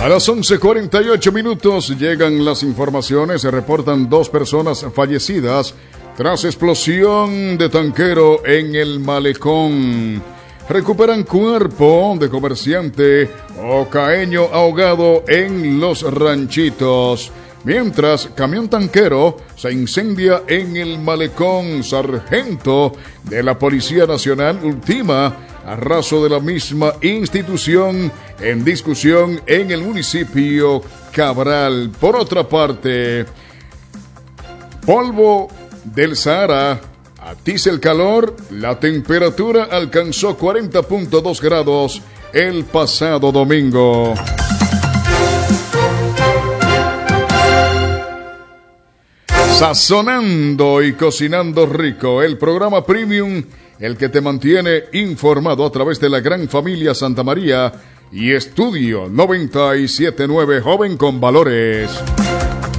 A las 11:48 minutos llegan las informaciones. Se reportan 2 personas fallecidas tras explosión de tanquero en el Malecón. Recuperan cuerpo de comerciante ocaeño ahogado en Los Ranchitos. Mientras, camión tanquero se incendia en el Malecón. Sargento de la Policía Nacional ultima arraso de la misma institución en discusión en el municipio Cabral. Por otra parte, polvo del Sahara atiza el calor. La temperatura alcanzó 40.2 grados el pasado domingo. Sazonando y cocinando rico, el programa Premium, el que te mantiene informado a través de la gran familia Santa María y Estudio 97.9 Joven con Valores.